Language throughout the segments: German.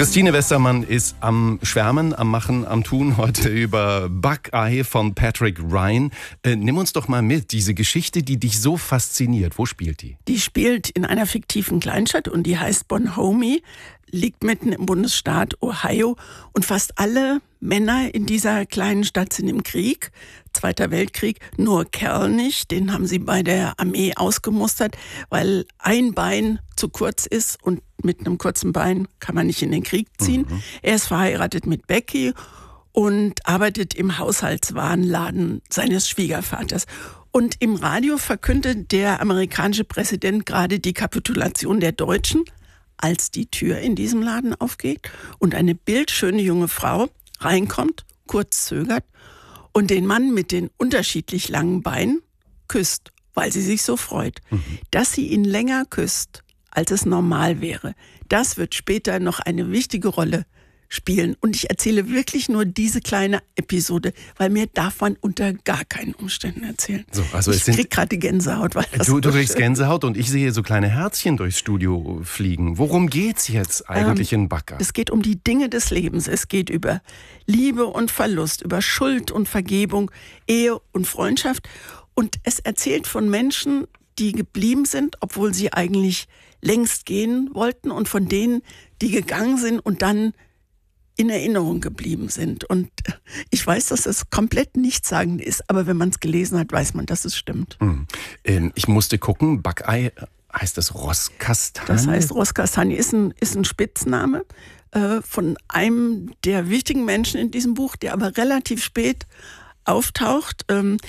Christine Westermann ist am Schwärmen, am Machen, am Tun heute über Buckeye von Patrick Ryan. Nimm uns doch mal mit, diese Geschichte, die dich so fasziniert. Wo spielt die? Die spielt in einer fiktiven Kleinstadt und die heißt Bonhomie, liegt mitten im Bundesstaat Ohio und fast alle Männer in dieser kleinen Stadt sind im Krieg, Zweiter Weltkrieg, nur Kerl nicht, den haben sie bei der Armee ausgemustert, weil ein Bein zu kurz ist und mit einem kurzen Bein kann man nicht in den Krieg ziehen. Er ist verheiratet mit Becky und arbeitet im Haushaltswarenladen seines Schwiegervaters. Und im Radio verkündet der amerikanische Präsident gerade die Kapitulation der Deutschen, als die Tür in diesem Laden aufgeht und eine bildschöne junge Frau reinkommt, kurz zögert und den Mann mit den unterschiedlich langen Beinen küsst, weil sie sich so freut. Dass sie ihn länger küsst, als es normal wäre, das wird später noch eine wichtige Rolle spielen. Und ich erzähle wirklich nur diese kleine Episode, weil mir darf man unter gar keinen Umständen erzählen. So, also ich krieg gerade Gänsehaut. Weil das du kriegst Gänsehaut und ich sehe so kleine Herzchen durchs Studio fliegen. Worum geht's jetzt eigentlich in Buckeye? Es geht um die Dinge des Lebens. Es geht über Liebe und Verlust, über Schuld und Vergebung, Ehe und Freundschaft. Und es erzählt von Menschen, die geblieben sind, obwohl sie eigentlich längst gehen wollten, und von denen, die gegangen sind und dann in Erinnerung geblieben sind. Und ich weiß, dass das komplett nichtssagend ist, aber wenn man es gelesen hat, weiß man, dass es stimmt. Ich musste gucken, Buckeye, heißt das Rosskastanie? Das heißt Rosskastanie, ist ein Spitzname von einem der wichtigen Menschen in diesem Buch, der aber relativ spät auftaucht. Und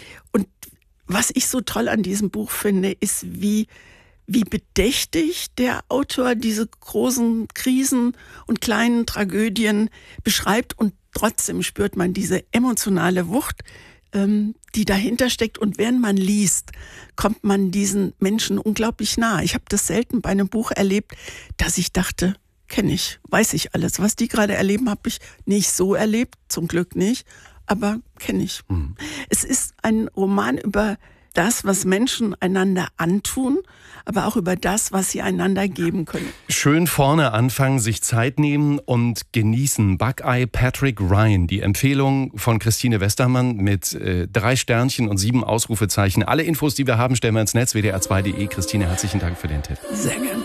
was ich so toll an diesem Buch finde, ist, wie bedächtig der Autor diese großen Krisen und kleinen Tragödien beschreibt, und trotzdem spürt man diese emotionale Wucht, die dahinter steckt, und während man liest, kommt man diesen Menschen unglaublich nah. Ich habe das selten bei einem Buch erlebt, dass ich dachte, kenne ich, weiß ich alles. Was die gerade erleben, habe ich nicht so erlebt, zum Glück nicht, aber kenne ich. Es ist ein Roman über das, was Menschen einander antun, aber auch über das, was sie einander geben können. Schön vorne anfangen, sich Zeit nehmen und genießen. Buckeye, Patrick Ryan, die Empfehlung von Christine Westermann mit 3 Sternchen und 7 Ausrufezeichen. Alle Infos, die wir haben, stellen wir ins Netz, wdr2.de. Christine, herzlichen Dank für den Tipp. Sehr gern.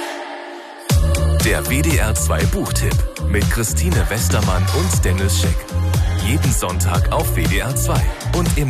Der WDR 2 Buchtipp mit Christine Westermann und Dennis Schick. Jeden Sonntag auf WDR 2 und im